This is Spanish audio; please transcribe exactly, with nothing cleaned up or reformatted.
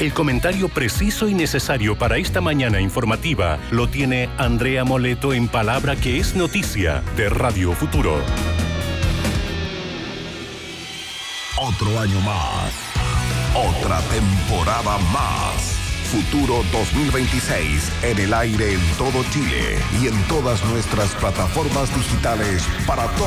El comentario preciso y necesario para esta mañana informativa lo tiene Andrea Moleto en Palabra que es Noticia de Radio Futuro. Otro año más. Otra temporada más. Futuro dos mil veintiséis en el aire en todo Chile y en todas nuestras plataformas digitales para todos.